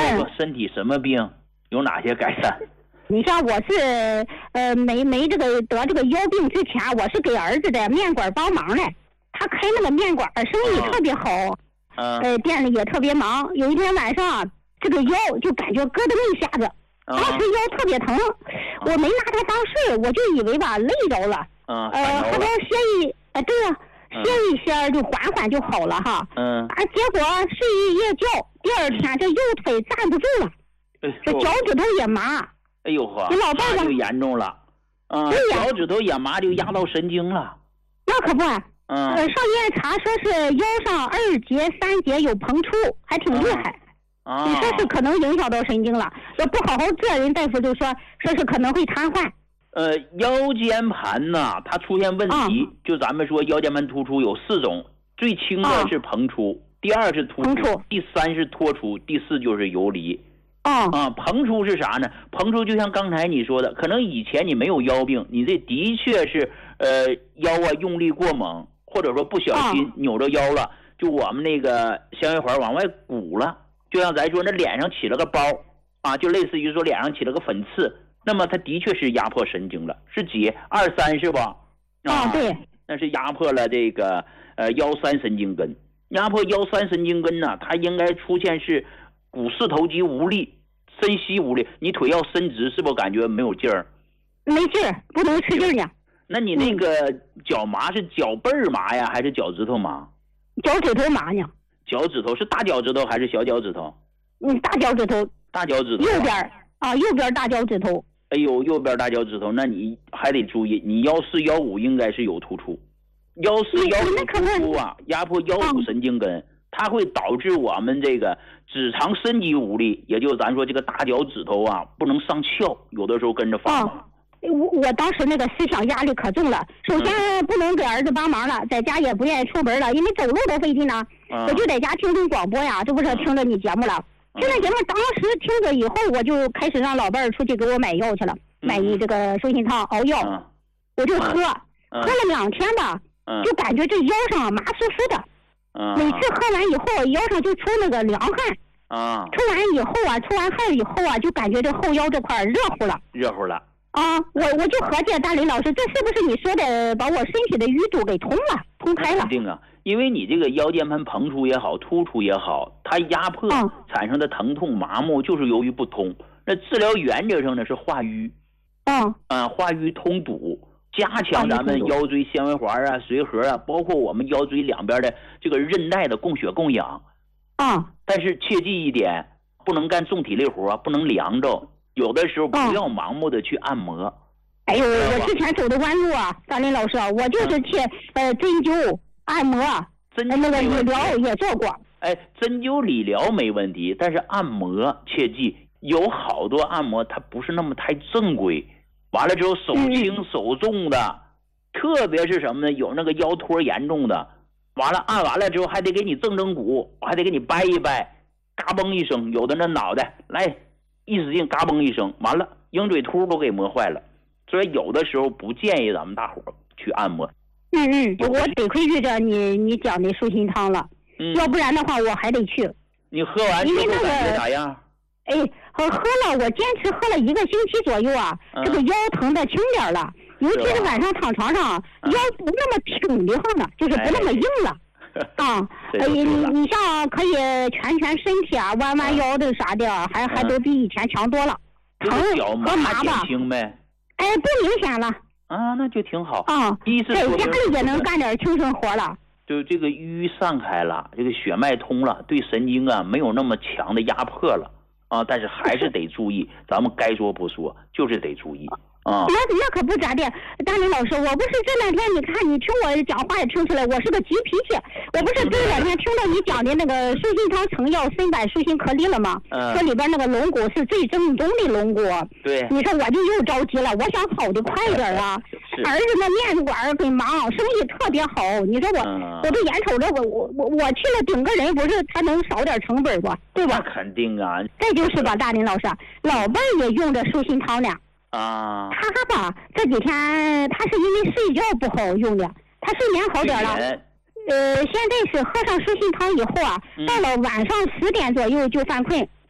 说身体什么病，有哪些改善？ 你像我是没这个得这个腰病之前，我是给儿子的面馆帮忙的，他开那个面馆生意特别好，店里也特别忙。有一天晚上，这个腰就感觉咯噔一下子，当时腰特别疼，我没拿它当事，我就以为吧累着了，后边歇一对呀，歇一歇就缓缓就好了哈，结果睡一夜觉，第二天这右腿站不住了，这脚趾头也麻。 哎呦呵， 你老伴就严重了，脚趾头也麻，就压到神经了。 那可不，上医院查说是腰上2节、3节有膨出，还挺厉害。你说是可能影响到神经了，要不好好治，人大夫就说是可能会瘫痪。 腰间盘呢，它出现问题，就咱们说腰间盘突出有4种，最轻的是膨出，第2是突出，第3是脱出，第4就是游离。膨出是啥呢？膨出就像刚才你说的，可能以前你没有腰病，你这的确是腰用力过猛，或者说不小心扭着腰了，就我们那个纤维环往外鼓了，就像咱说那脸上起了个包就类似于说脸上起了个粉刺，那么它的确是压迫神经了，是几2、3是吧？ 对， 那是压迫了这个腰3神经根，压迫腰3神经根呢，它应该出现是股四头肌无力，深膝无力，你腿要伸直，是不是感觉没有劲儿？ 没劲儿，不能吃劲儿呀。 那你那个脚麻是脚背儿麻呀，还是脚趾头麻？ 脚趾头麻呢。 脚趾头是大脚趾头还是小脚趾头？ 大脚趾头。 大脚趾头。 右边右边大脚趾头。 哎呦，右边大脚趾头，那你还得注意，你腰4、腰5应该是有突出，腰4、腰5突出压迫腰5神经根。它会导致我们这个指肠伸肌无力，也就咱说这个大脚趾头不能上翘，有的时候跟着发麻。 我当时那个思想压力可重了，首先不能给儿子帮忙了，在家也不愿意出门了，因为走路都费劲呢，我就在家听听广播呀，这不是听着你节目了。听着节目，当时听着以后，我就开始让老伴儿出去给我买药去了，买你这个舒心汤熬药，我就喝了2天吧，就感觉这腰上麻酥酥的。每次喝完以后，腰上就出那个凉汗，出完以后出完汗以后就感觉这后腰这块热乎了。我就合计大林老师，这是不是你说的把我身体的淤堵给通开了？ 肯定因为你这个腰间盘膨出也好，突出也好，它压迫产生的疼痛麻木就是由于不通。那治疗原则上呢是化瘀，化瘀通堵。加强咱们腰椎纤维环髓核包括我们腰椎两边的这个韧带的供血供氧但是切记一点，不能干重体力活，不能凉着，有的时候不要盲目的去按摩。 哎呦，我之前走的弯路大林老师我就是去针灸按摩，那个理疗也做过。 针灸理疗没问题，但是按摩切记，有好多按摩它不是那么太正规，完了之后手轻手重的，特别是什么呢？有那个腰托严重的，完了按完了之后还得给你正骨，还得给你掰一掰，嘎嘣一声，有的那脑袋来一使劲嘎嘣一声，完了鹰嘴突都给磨坏了。所以有的时候不建议咱们大伙去按摩。 我得亏遇着你讲的舒心汤了，要不然的话我还得去。 你喝完之后感觉咋样？ 喝了，我坚持喝了1个星期左右这个腰疼的轻点了，尤其是晚上躺床上，腰不那么挺的慌了，就是不那么硬了。你像可以蜷身体弯弯腰的啥的，还都比以前强多了。疼和麻吧， 轻呗。 不明显了。 那就挺好。 在家里也能干点轻生活了。 就这个瘀散开了，这个血脉通了，对神经没有那么强的压迫了。但是还是得注意，咱们该说不说，就是得注意那可不咋的，大林老师，我不是这两天你看你听我讲话也听出来，我是个急脾气。我不是这两天听到你讲的那个舒心汤成药参柏舒心颗粒了吗？说里边那个龙骨是最正宗的龙骨。 对。 你说我就又着急了，我想好的快点儿子那面馆很忙，生意特别好。你说我都眼瞅着我去了顶个人，不是他能少点成本吧？对吧？ 那肯定再就是吧，大林老师，老伴儿也用着舒心汤呢。他吧这几天他是因为睡觉不好用的，他睡眠好点了。现在是喝上舒心汤以后到了晚上10点左右就犯困，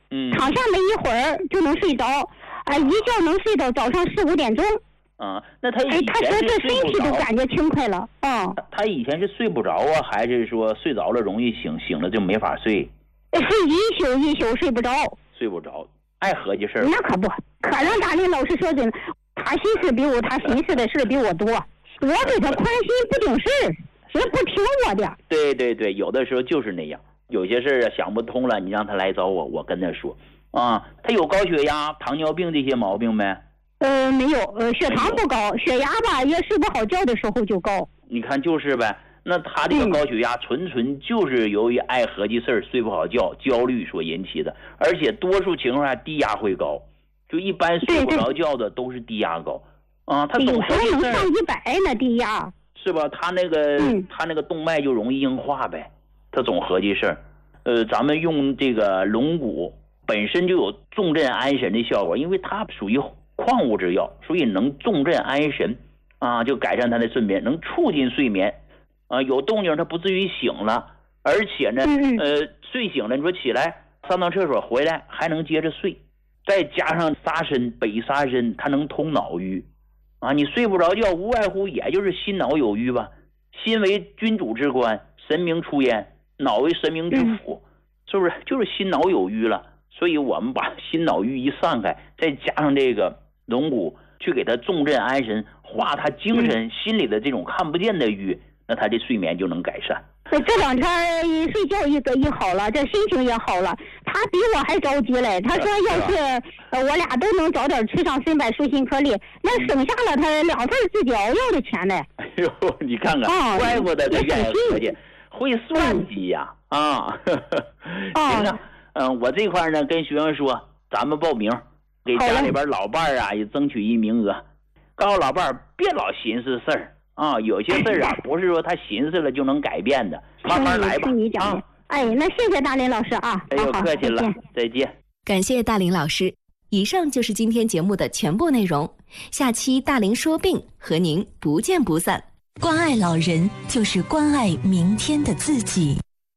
躺下没一会儿就能睡着，一觉能睡到早上4、5点钟。 那他以前他说这身体都感觉轻快了。 他以前是睡不着啊，还是说睡着了容易醒，醒了就没法睡？ 睡一宿睡不着。 睡不着，爱合计事儿。 那可不，可让大林老师说准，他心思的事比我多，我给他宽心不顶事，也不听我的。 对，有的时候就是那样，有些事儿想不通了，你让他来找我，我跟他说。他有高血压、糖尿病这些毛病没？ 没有，血糖不高，血压吧也睡不好觉的时候就高。 你看就是呗，那他这个高血压纯就是由于爱合计事儿、睡不好觉、焦虑所引起的，而且多数情况下低压会高，就一般睡不着觉的都是低压高。他总合计事儿， 有时候能上100呢，低压是吧？他那个动脉就容易硬化呗，他总合计事儿。咱们用这个龙骨本身就有重镇安神的效果，因为它属于矿物质药，所以能重镇安神就改善他的睡眠，能促进睡眠有动静他不至于醒了，而且呢睡醒了你说起来上厕所回来还能接着睡，再加上沙参北沙参它能通脑郁你睡不着觉无外乎也就是心脑有郁吧，心为君主之官，神明出焉，脑为神明之府，是不是就是心脑有郁了？所以我们把心脑郁一散开，再加上这个龙骨去给他重镇安神，化他精神心里的这种看不见的郁，那他的睡眠就能改善。 这2天睡觉一好了，这心情也好了，他比我还着急嘞。他说要是我俩都能早点吃上参柏舒心颗粒，那省下了他2份自己熬药的钱呢。 哎呦，你看看，怪不得他愿意合计，会算计呀行啊。我这块呢跟学生说，咱们报名，给家里边老伴儿也争取一名额，告诉老伴儿别老寻思事儿有些事儿不是说他寻思了就能改变的，慢慢来吧。 那谢谢大林老师啊。 哎呦，客气了，再见。 感谢大林老师。以上就是今天节目的全部内容，下期大林说病和您不见不散。 关爱老人就是关爱明天的自己。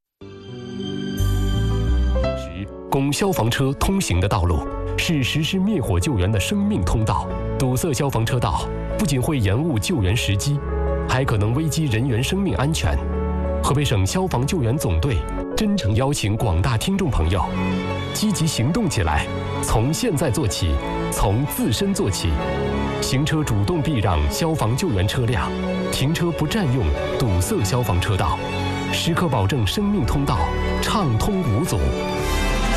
供消防车通行的道路是实施灭火救援的生命通道，堵塞消防车道不仅会延误救援时机，还可能危及人员生命安全。河北省消防救援总队真诚邀请广大听众朋友积极行动起来，从现在做起，从自身做起。行车主动避让消防救援车辆，停车不占用堵塞消防车道，时刻保证生命通道畅通无阻。